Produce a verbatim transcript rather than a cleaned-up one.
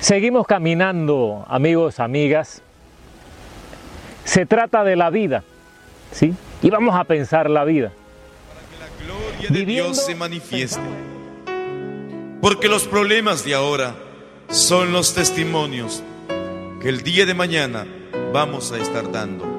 Seguimos caminando, amigos, amigas. Se trata de la vida, ¿sí? Y vamos a pensar la vida. Para que la gloria de Viviendo... Dios se manifieste. Porque los problemas de ahora son los testimonios que el día de mañana vamos a estar dando.